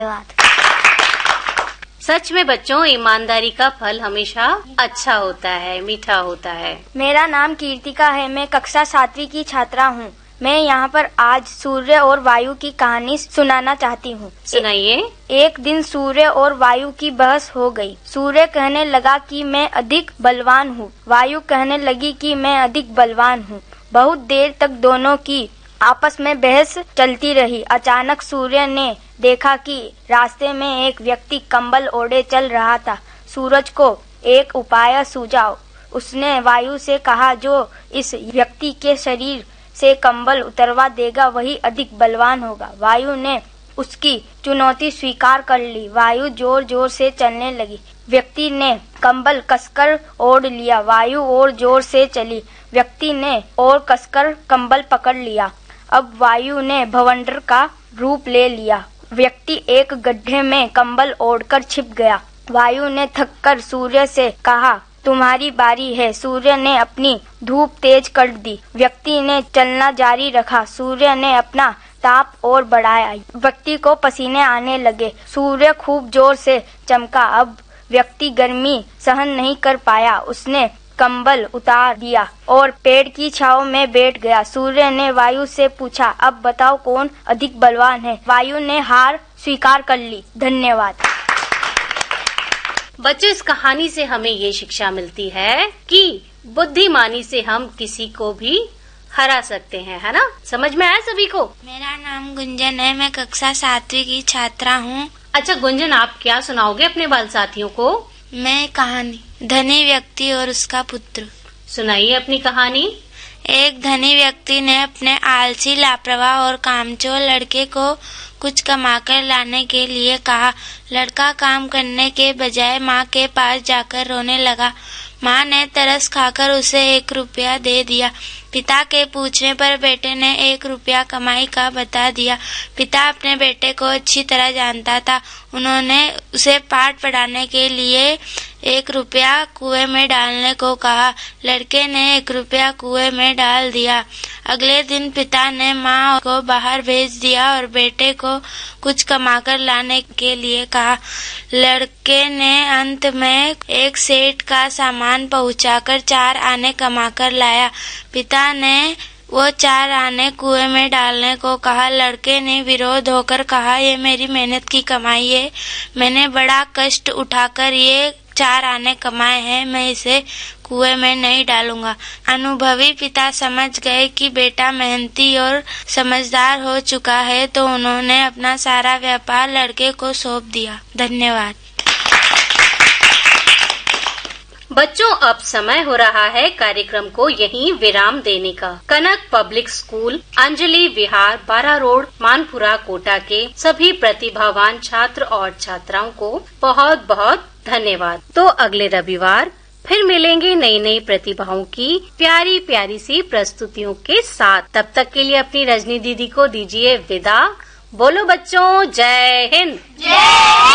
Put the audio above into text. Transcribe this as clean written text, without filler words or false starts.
धन्यवाद। सच में बच्चों, ईमानदारी का फल हमेशा अच्छा होता है, मीठा होता है। मेरा नाम कीर्तिका है। मैं कक्षा 7वीं की छात्रा हूँ। मैं यहाँ पर आज सूर्य और वायु की कहानी सुनाना चाहती हूँ। सुनाइए। एक दिन सूर्य और वायु की बहस हो गई। सूर्य कहने लगा कि मैं अधिक बलवान हूँ। वायु कहने लगी कि मैं अधिक बलवान हूँ। बहुत देर तक दोनों की आपस में बहस चलती रही। अचानक सूर्य ने देखा कि रास्ते में एक व्यक्ति कंबल ओढ़े चल रहा था। सूरज को एक उपाय सूझा। उसने वायु से कहा, जो इस व्यक्ति के शरीर से कंबल उतरवा देगा वही अधिक बलवान होगा। वायु ने उसकी चुनौती स्वीकार कर ली। वायु जोर जोर से चलने लगी। व्यक्ति ने कंबल कसकर ओढ़ लिया। वायु और जोर से चली। व्यक्ति ने और कसकर कंबल पकड़ लिया। अब वायु ने भवंडर का रूप ले लिया। व्यक्ति एक गड्ढे में कंबल ओढ़कर छिप गया। वायु ने थककर सूर्य से कहा, तुम्हारी बारी है। सूर्य ने अपनी धूप तेज कर दी। व्यक्ति ने चलना जारी रखा। सूर्य ने अपना ताप और बढ़ाया। व्यक्ति को पसीने आने लगे। सूर्य खूब जोर से चमका। अब व्यक्ति गर्मी सहन नहीं कर पाया। उसने कंबल उतार दिया और पेड़ की छांव में बैठ गया। सूर्य ने वायु से पूछा, अब बताओ कौन अधिक बलवान है। वायु ने हार स्वीकार कर ली। धन्यवाद। बच्चों, इस कहानी से हमें ये शिक्षा मिलती है कि बुद्धिमानी से हम किसी को भी हरा सकते हैं, है ना? समझ में आया सभी को? मेरा नाम गुंजन है। मैं कक्षा 7वीं की छात्रा हूँ। अच्छा गुंजन, आप क्या सुनाओगे अपने बाल साथियों को? मैं कहानी धनी व्यक्ति और उसका पुत्र। सुनाइए अपनी कहानी। एक धनी व्यक्ति ने अपने आलसी, लापरवाह और कामचोर लड़के को कुछ कमाकर लाने के लिए कहा। लड़का काम करने के बजाय माँ के पास जाकर रोने लगा। माँ ने तरस खाकर उसे 1 रुपया दे दिया। पिता के पूछने पर बेटे ने 1 रुपया कमाई का बता दिया। पिता अपने बेटे को अच्छी तरह जानता था। उन्होंने उसे पाठ पढ़ाने के लिए 1 रुपया कुएं में डालने को कहा। लड़के ने 1 रुपया कुएं में डाल दिया। अगले दिन पिता ने माँ को बाहर भेज दिया और बेटे को कुछ कमाकर लाने के लिए कहा। लड़के ने अंत में एक सेठ का सामान पहुंचाकर 4 आने कमाकर लाया। पिता ने वो 4 आने कुएं में डालने को कहा। लड़के ने विरोध होकर कहा, ये मेरी मेहनत की कमाई है। मैंने बड़ा कष्ट उठाकर ये 4 आने कमाए हैं। मैं इसे कुएं में नहीं डालूंगा। अनुभवी पिता समझ गए कि बेटा मेहनती और समझदार हो चुका है, तो उन्होंने अपना सारा व्यापार लड़के को सौंप दिया। धन्यवाद। बच्चों, अब समय हो रहा है कार्यक्रम को यहीं विराम देने का। कनक पब्लिक स्कूल, अंजलि विहार, 12 रोड, मानपुरा, कोटा के सभी प्रतिभावान छात्र और छात्राओं को बहुत बहुत धन्यवाद। तो अगले रविवार फिर मिलेंगे नई नई प्रतिभाओं की प्यारी प्यारी सी प्रस्तुतियों के साथ। तब तक के लिए अपनी रजनी दीदी को दीजिए विदा। बोलो बच्चों, जय हिंद।